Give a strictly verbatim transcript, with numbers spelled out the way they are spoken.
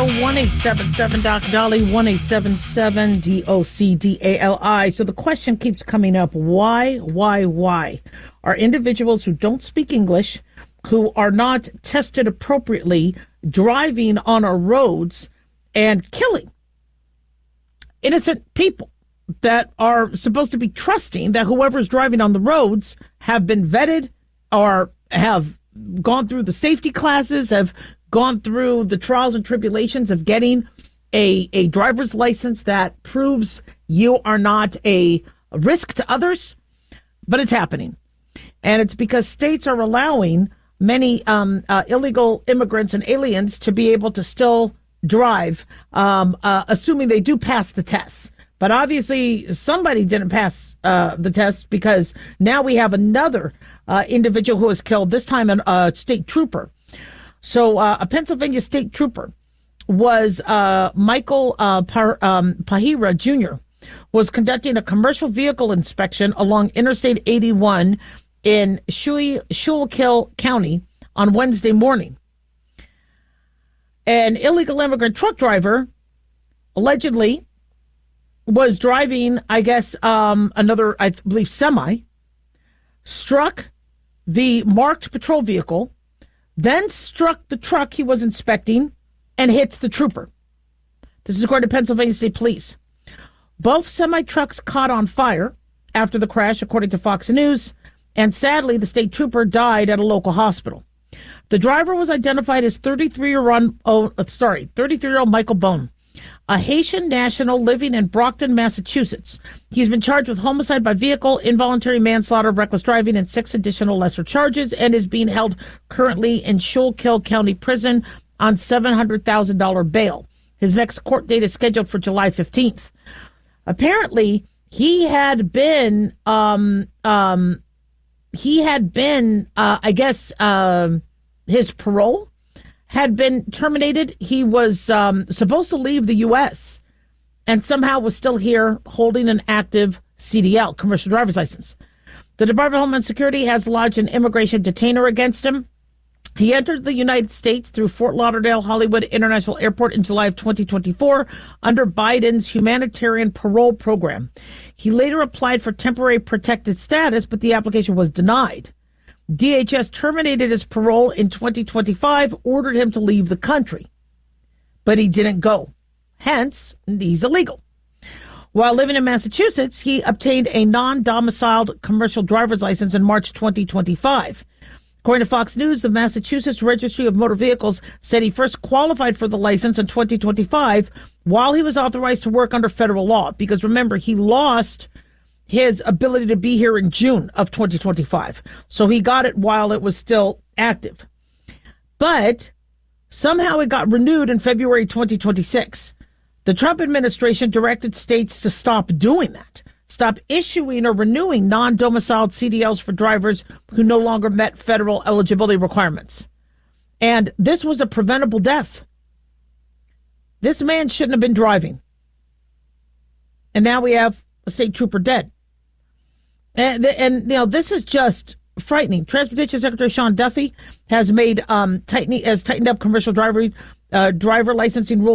one eight seven seven Doc Dolly, one eight seven seven D O C D A L I. So the question keeps coming up, why, why, why are individuals who don't speak English, who are not tested appropriately, driving on our roads and killing innocent people that are supposed to be trusting that whoever's driving on the roads have been vetted or have gone through the safety classes, have gone through the trials and tribulations of getting a, a driver's license that proves you are not a risk to others, but it's happening. And it's because states are allowing many um, uh, illegal immigrants and aliens to be able to still drive, um, uh, assuming they do pass the tests. But obviously somebody didn't pass uh, the test, because now we have another uh, individual who was killed, this time a uh, state trooper. So uh, a Pennsylvania state trooper was uh, Michael uh, Par- um, Pahira Junior was conducting a commercial vehicle inspection along Interstate eighty-one in Schuy- Schuylkill County on Wednesday morning. An illegal immigrant truck driver allegedly was driving, I guess, um, another, I believe, semi, struck the marked patrol vehicle, then struck the truck he was inspecting and hits the trooper. This is according to Pennsylvania State Police. Both semi-trucks caught on fire after the crash, according to Fox News, and sadly, the state trooper died at a local hospital. The driver was identified as thirty-three-year-old, oh, sorry, thirty-three-year-old Michael Bone, a Haitian national living in Brockton, Massachusetts. He's been charged with homicide by vehicle, involuntary manslaughter, reckless driving, and six additional lesser charges, and is being held currently in Schuylkill County Prison on seven hundred thousand dollars bail. His next court date is scheduled for July fifteenth. Apparently, he had been, um, um, he had been, uh, I guess, uh, his parole had been terminated. He was um, supposed to leave the U S and somehow was still here holding an active C D L, commercial driver's license. The Department of Homeland Security has lodged an immigration detainer against him. He entered the United States through Fort Lauderdale Hollywood International Airport in July of twenty twenty-four under Biden's humanitarian parole program. He later applied for temporary protected status, but the application was denied. D H S terminated his parole in twenty twenty-five, ordered him to leave the country, but he didn't go. Hence, he's illegal. While living in Massachusetts, he obtained a non-domiciled commercial driver's license in March twenty twenty-five. According to Fox News, the Massachusetts Registry of Motor Vehicles said he first qualified for the license in twenty twenty-five while he was authorized to work under federal law. Because remember, he lost his ability to be here in June of twenty twenty-five. So he got it while it was still active. But somehow it got renewed in February twenty twenty-six. The Trump administration directed states to stop doing that. Stop issuing or renewing non-domiciled C D Ls for drivers who no longer met federal eligibility requirements. And this was a preventable death. This man shouldn't have been driving. And now we have a state trooper dead. And, and you know, this is just frightening. Transportation Secretary Sean Duffy has made um tightening has tightened up commercial driver uh, driver licensing rules